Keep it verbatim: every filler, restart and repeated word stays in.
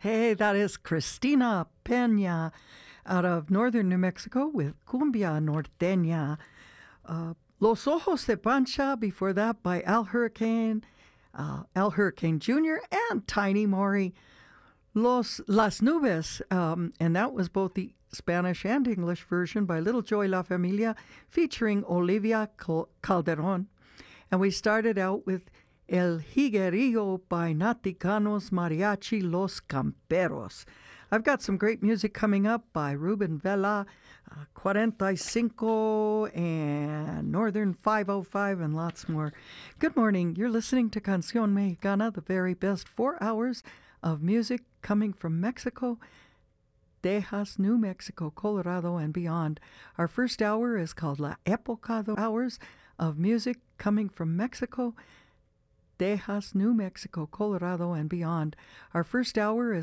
Hey, that is Cristina Peña out of northern New Mexico with Cumbia Norteña. Uh, Los Ojos de Pancha, before that by Al Hurricane, uh, Al Hurricane Junior and Tiny Maury. Los Las Nubes, um, and that was both the Spanish and English version by Little Joy La Familia featuring Olivia Calderon. And we started out with El Higuerillo by Naticanos Mariachi Los Camperos. I've got some great music coming up by Ruben Vela, uh, forty-five, and Northern five oh five, and lots more. Good morning. You're listening to Canción Mexicana, the very best four hours of music coming from Mexico, Tejas, New Mexico, Colorado, and beyond. Our first hour is called La Época de Hours of music coming from Mexico, Tejas, New Mexico, Colorado, and beyond. Our first hour is